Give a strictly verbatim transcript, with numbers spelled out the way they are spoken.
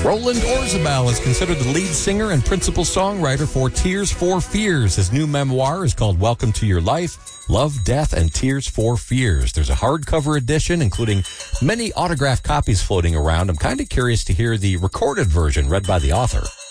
Roland Orzabal is considered the lead singer and principal songwriter for Tears for Fears. His new memoir is called Welcome to Your Life, Love, Death, and Tears for Fears. There's a hardcover edition, including many autographed copies floating around. I'm kind of curious to hear the recorded version read by the author.